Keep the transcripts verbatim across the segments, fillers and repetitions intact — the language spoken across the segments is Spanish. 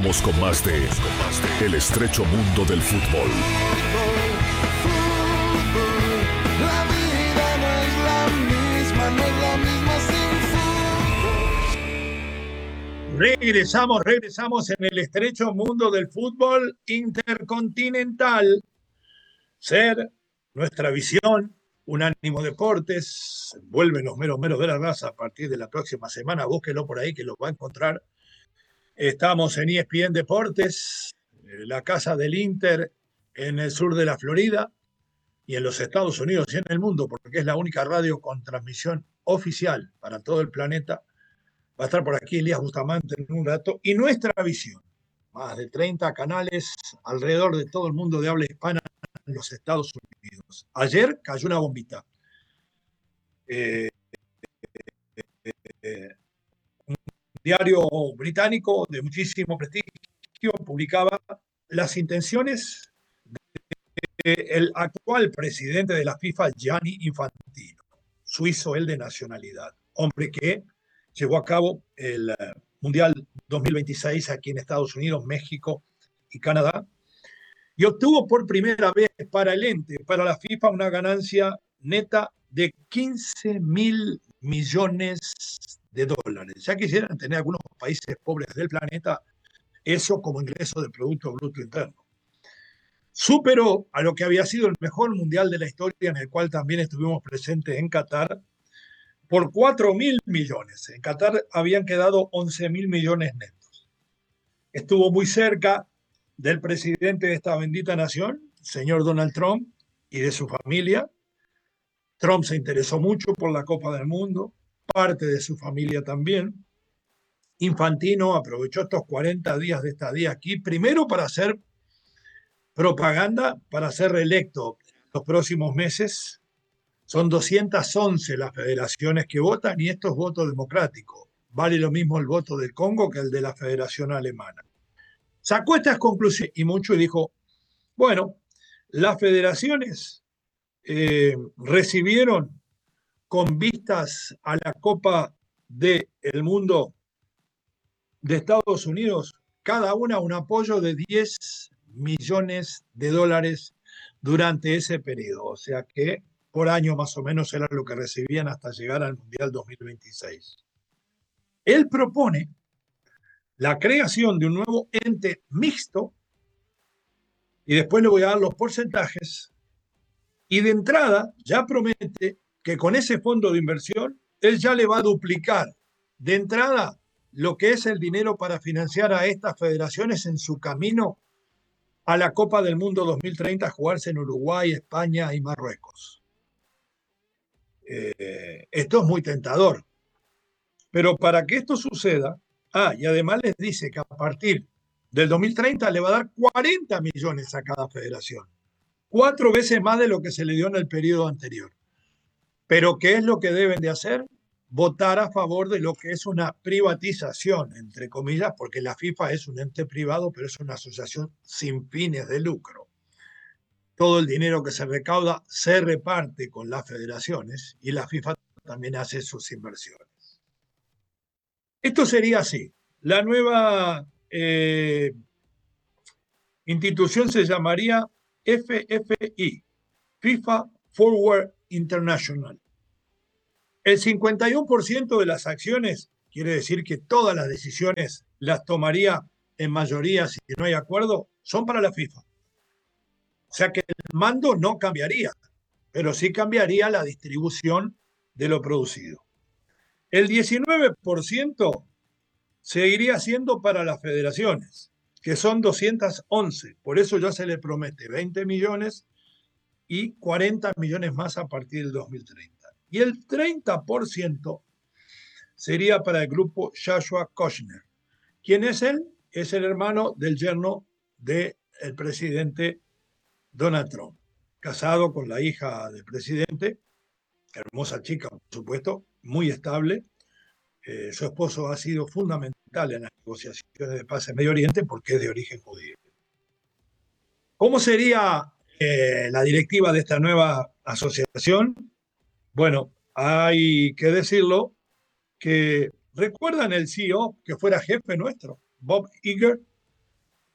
Continuamos con más de El estrecho mundo del fútbol. La vida no es la misma, no es la misma sin fútbol. Regresamos, regresamos en el estrecho mundo del fútbol intercontinental. Ser nuestra visión, Unánimo Deportes, vuelven los meros meros de la raza a partir de la próxima semana. Búsquelo por ahí que lo va a encontrar. Estamos en E S P N Deportes, la casa del Inter en el sur de la Florida y en los Estados Unidos y en el mundo, porque es la única radio con transmisión oficial para todo el planeta. Va a estar por aquí Elías Bustamante en un rato. Y nuestra visión, más de treinta canales alrededor de todo el mundo de habla hispana en los Estados Unidos. Ayer cayó una bombita. Eh, eh, un diario británico de muchísimo prestigio publicaba las intenciones del actual presidente de la FIFA, Gianni Infantino, suizo él de nacionalidad, hombre que llevó a cabo el Mundial dos mil veintiséis aquí en Estados Unidos, México y Canadá, y obtuvo por primera vez para el ente, para la FIFA, una ganancia neta de quince mil millones de dólares. Ya quisieran tener algunos países pobres del planeta eso como ingreso del Producto Bruto Interno. Superó a lo que había sido el mejor mundial de la historia, en el cual también estuvimos presentes en Qatar, por cuatro mil millones. En Qatar habían quedado once mil millones netos. Estuvo muy cerca del presidente de esta bendita nación, señor Donald Trump, y de su familia. Trump se interesó mucho por la Copa del Mundo, parte de su familia también. Infantino aprovechó estos cuarenta días de estadía aquí, primero para hacer propaganda, para ser reelecto los próximos meses. Son doscientas once las federaciones que votan y esto es voto democrático. Vale lo mismo el voto del Congo que el de la Federación Alemana. Sacó estas conclusiones y mucho y dijo, bueno, las federaciones eh, recibieron con vistas a la Copa del Mundo de Estados Unidos, cada una un apoyo de diez millones de dólares durante ese periodo. O sea que por año más o menos era lo que recibían hasta llegar al Mundial dos mil veintiséis. Él propone la creación de un nuevo ente mixto y después le voy a dar los porcentajes y de entrada ya promete que con ese fondo de inversión él ya le va a duplicar de entrada lo que es el dinero para financiar a estas federaciones en su camino a la Copa del Mundo dos mil treinta a jugarse en Uruguay, España y Marruecos. Eh, esto es muy tentador. Pero para que esto suceda, ah, y además les dice que a partir del dos mil treinta le va a dar cuarenta millones a cada federación. Cuatro veces más de lo que se le dio en el periodo anterior. Pero ¿qué es lo que deben de hacer? Votar a favor de lo que es una privatización, entre comillas, porque la FIFA es un ente privado, pero es una asociación sin fines de lucro. Todo el dinero que se recauda se reparte con las federaciones y la FIFA también hace sus inversiones. Esto sería así. La nueva eh, institución se llamaría F F I, FIFA Forward International. El cincuenta y uno por ciento de las acciones, quiere decir que todas las decisiones las tomaría en mayoría si no hay acuerdo, son para la FIFA. O sea que el mando no cambiaría, pero sí cambiaría la distribución de lo producido. El diecinueve por ciento seguiría siendo para las federaciones, que son doscientas once. Por eso ya se le promete veinte millones y cuarenta millones más a partir del dos mil treinta. Y el treinta por ciento sería para el grupo Joshua Kushner. ¿Quién es él? Es el hermano del yerno del presidente Donald Trump, casado con la hija del presidente, hermosa chica, por supuesto, muy estable. Eh, su esposo ha sido fundamental en las negociaciones de paz en Medio Oriente porque es de origen judío. ¿Cómo sería eh, la directiva de esta nueva asociación? Bueno, hay que decirlo que recuerdan el C E O que fuera jefe nuestro, Bob Iger,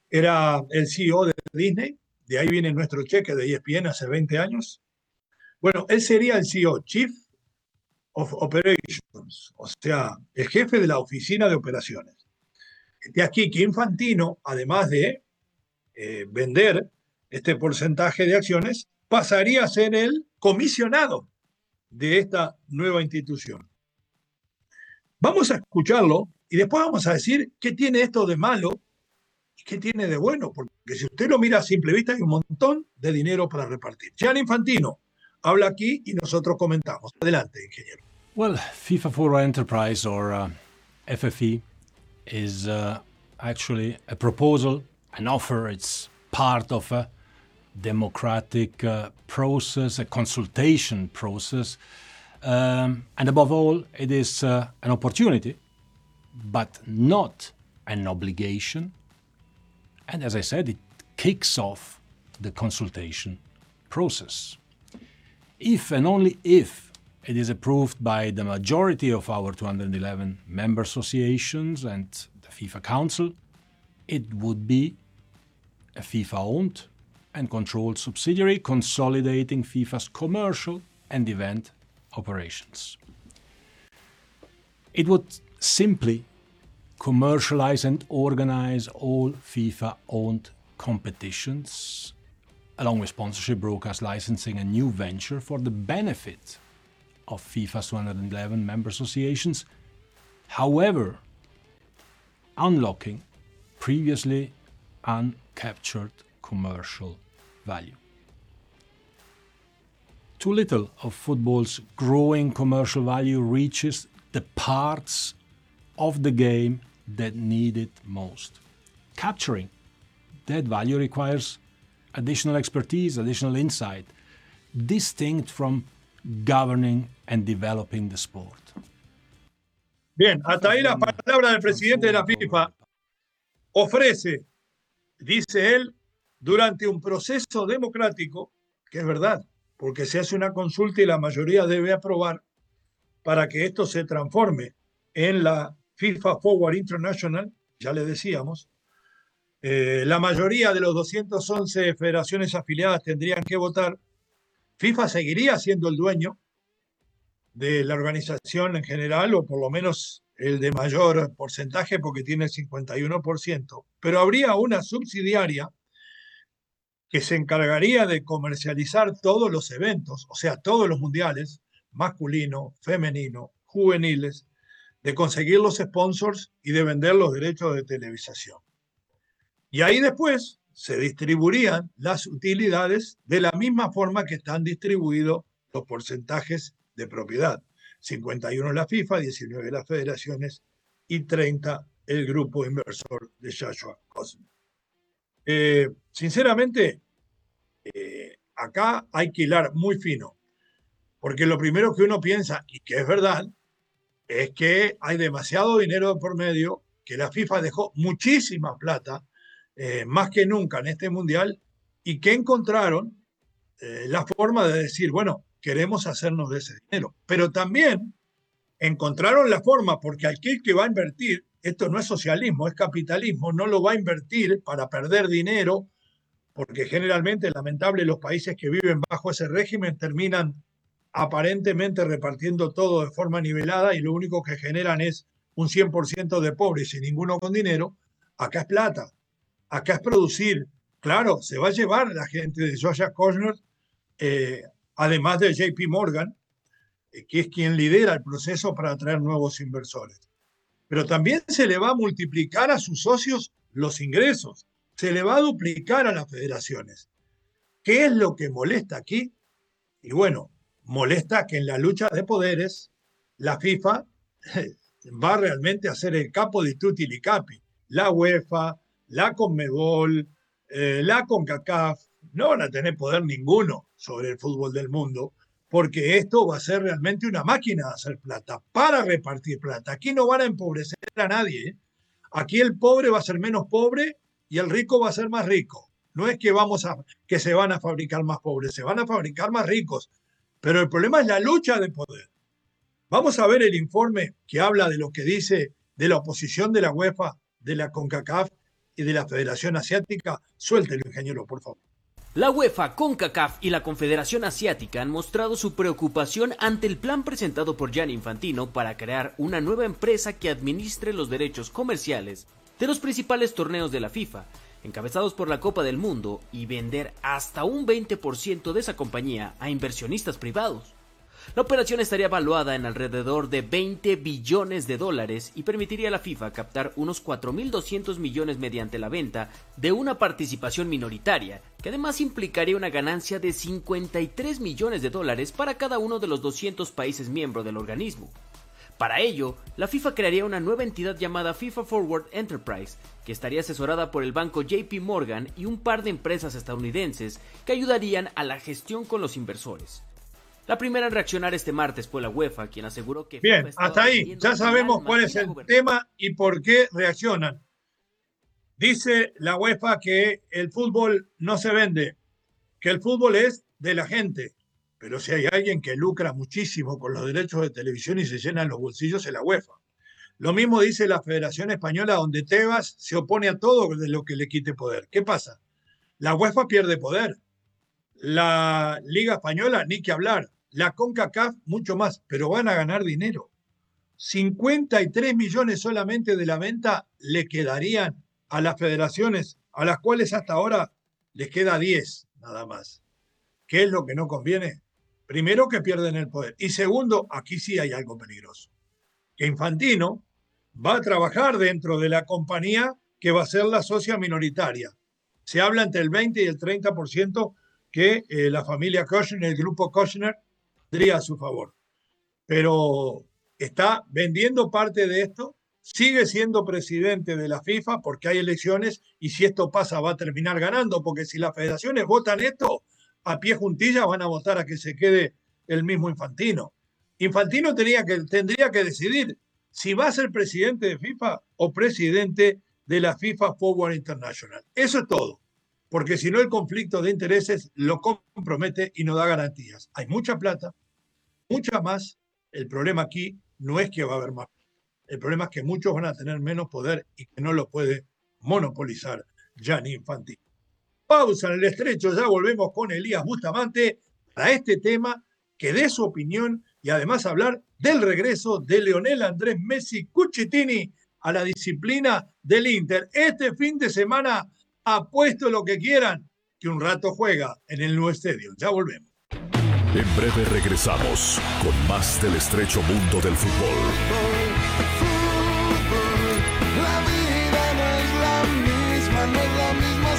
era el C E O de Disney, de ahí viene nuestro cheque de E S P N hace veinte años. Bueno, él sería el C E O, Chief of Operations, o sea, el jefe de la oficina de operaciones. De aquí que Infantino, además de eh, vender este porcentaje de acciones, pasaría a ser el comisionado de esta nueva institución. Vamos a escucharlo y después vamos a decir qué tiene esto de malo y qué tiene de bueno, porque si usted lo mira a simple vista hay un montón de dinero para repartir. Gianni Infantino habla aquí y nosotros comentamos. Adelante, ingeniero. Well, FIFA for Enterprise, or uh, F F E, is uh, actually a proposal, an offer. It's part of a democratic uh, process, a consultation process. Um, and above all, it is uh, an opportunity, but not an obligation. And as I said, it kicks off the consultation process. If and only if it is approved by the majority of our two hundred eleven member associations and the FIFA Council, it would be a FIFA-owned and controlled subsidiary consolidating FIFA's commercial and event operations. It would simply commercialize and organize all FIFA-owned competitions, along with sponsorship, broadcast, licensing, and new venture for the benefit of FIFA's two hundred eleven member associations, however, unlocking previously uncaptured commercial value. Too little of football's growing commercial value reaches the parts of the game that need it most. Capturing that value requires additional expertise, additional insight, distinct from governing and developing the sport. Bien, hasta ahí la palabra del presidente de la FIFA. Ofrece, dice él, durante un proceso democrático, que es verdad, porque se hace una consulta y la mayoría debe aprobar para que esto se transforme en la FIFA Forward International, ya le decíamos. Eh, la mayoría de los doscientas once federaciones afiliadas tendrían que votar. FIFA seguiría siendo el dueño de la organización en general, o por lo menos el de mayor porcentaje, porque tiene el cincuenta y uno por ciento, pero habría una subsidiaria que se encargaría de comercializar todos los eventos, o sea, todos los mundiales, masculino, femenino, juveniles, de conseguir los sponsors y de vender los derechos de televisación. Y ahí después se distribuirían las utilidades de la misma forma que están distribuidos los porcentajes de propiedad. cincuenta y uno la FIFA, diecinueve las federaciones y treinta el grupo inversor de Joshua Cosme. Eh, sinceramente, eh, acá hay que hilar muy fino, porque lo primero que uno piensa, y que es verdad, es que hay demasiado dinero por medio, que la FIFA dejó muchísima plata, eh, más que nunca en este mundial, y que encontraron eh, la forma de decir, bueno, queremos hacernos de ese dinero. Pero también encontraron la forma, porque aquel que va a invertir, esto no es socialismo, es capitalismo, no lo va a invertir para perder dinero, porque generalmente, lamentable, los países que viven bajo ese régimen terminan aparentemente repartiendo todo de forma nivelada y lo único que generan es un cien por ciento de pobres y ninguno con dinero. Acá es plata, acá es producir. Claro, se va a llevar la gente de Joshua Cosme, eh, además de J P Morgan, eh, que es quien lidera el proceso para atraer nuevos inversores. Pero también se le va a multiplicar a sus socios los ingresos, se le va a duplicar a las federaciones. ¿Qué es lo que molesta aquí? Y bueno, molesta que en la lucha de poderes la FIFA va realmente a ser el capo di tutti li capi. La UEFA, la Conmebol, eh, la CONCACAF no van a tener poder ninguno sobre el fútbol del mundo, porque esto va a ser realmente una máquina de hacer plata, para repartir plata. Aquí no van a empobrecer a nadie, ¿eh? Aquí el pobre va a ser menos pobre y el rico va a ser más rico. No es que, vamos a, que se van a fabricar más pobres, se van a fabricar más ricos. Pero el problema es la lucha de poder. Vamos a ver el informe que habla de lo que dice de la oposición de la UEFA, de la CONCACAF y de la Federación Asiática? Suéltelo, ingeniero, por favor. La UEFA, CONCACAF y la Confederación Asiática han mostrado su preocupación ante el plan presentado por Gianni Infantino para crear una nueva empresa que administre los derechos comerciales de los principales torneos de la FIFA, encabezados por la Copa del Mundo, y vender hasta un veinte por ciento de esa compañía a inversionistas privados. La operación estaría valuada en alrededor de veinte billones de dólares y permitiría a la FIFA captar unos cuatro mil doscientos millones mediante la venta de una participación minoritaria, que además implicaría una ganancia de cincuenta y tres millones de dólares para cada uno de los doscientos países miembros del organismo. Para ello, la FIFA crearía una nueva entidad llamada FIFA Forward Enterprise, que estaría asesorada por el banco J P Morgan y un par de empresas estadounidenses que ayudarían a la gestión con los inversores. La primera en reaccionar este martes fue la UEFA, quien aseguró que... Bien, hasta ahí, ya sabemos cuál es el tema y por qué reaccionan. Dice la UEFA que el fútbol no se vende, que el fútbol es de la gente. Pero si hay alguien que lucra muchísimo con los derechos de televisión y se llenan los bolsillos, es la UEFA. Lo mismo dice la Federación Española, donde Tebas se opone a todo de lo que le quite poder. ¿Qué pasa? La UEFA pierde poder. La Liga Española, ni que hablar. La CONCACAF, mucho más, pero van a ganar dinero. cincuenta y tres millones solamente de la venta le quedarían a las federaciones, a las cuales hasta ahora les queda diez nada más. ¿Qué es lo que no conviene? Primero, que pierden el poder. Y segundo, aquí sí hay algo peligroso. Que Infantino va a trabajar dentro de la compañía que va a ser la socia minoritaria. Se habla entre el veinte y el treinta por ciento que eh, la familia Kirchner, el grupo Kirchner, tendría a su favor. Pero está vendiendo parte de esto, sigue siendo presidente de la FIFA porque hay elecciones y si esto pasa va a terminar ganando, porque si las federaciones votan esto, a pie juntilla van a votar a que se quede el mismo Infantino. Infantino tenía que, tendría que decidir si va a ser presidente de FIFA o presidente de la FIFA Forward International. Eso es todo, porque si no el conflicto de intereses lo compromete y no da garantías. Hay mucha plata, mucha más. El problema aquí no es que va a haber más. El problema es que muchos van a tener menos poder y que no lo puede monopolizar Gianni Infantino. Pausa en el estrecho, ya volvemos con Elías Bustamante para este tema, que dé su opinión y además hablar del regreso de Lionel Andrés Messi Cucitini a la disciplina del Inter. Este fin de semana, apuesto lo que quieran, que un rato juega en el nuevo estadio. Ya volvemos. En breve regresamos con más del estrecho mundo del fútbol. La vida no es la misma, no es la misma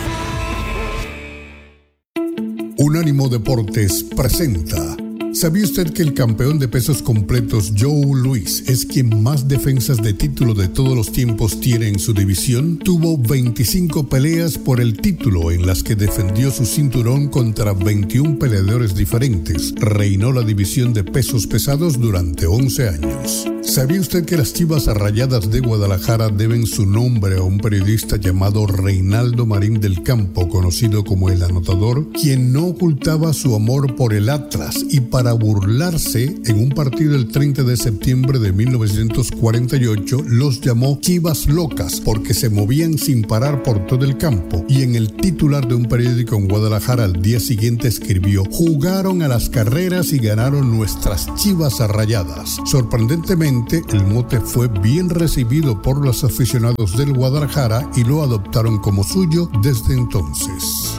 sin fútbol. Unánimo Deportes presenta. ¿Sabía usted que el campeón de pesos completos Joe Louis es quien más defensas de título de todos los tiempos tiene en su división? Tuvo veinticinco peleas por el título en las que defendió su cinturón contra veintiún peleadores diferentes. Reinó la división de pesos pesados durante once años. ¿Sabía usted que las Chivas Rayadas de Guadalajara deben su nombre a un periodista llamado Reinaldo Marín del Campo, conocido como El Anotador, quien no ocultaba su amor por el Atlas y para burlarse, en un partido el treinta de septiembre de mil novecientos cuarenta y ocho, los llamó Chivas Locas porque se movían sin parar por todo el campo? Y en el titular de un periódico en Guadalajara al día siguiente escribió: jugaron a las carreras y ganaron nuestras Chivas Rayadas. Sorprendentemente, el mote fue bien recibido por los aficionados del Guadalajara y lo adoptaron como suyo desde entonces.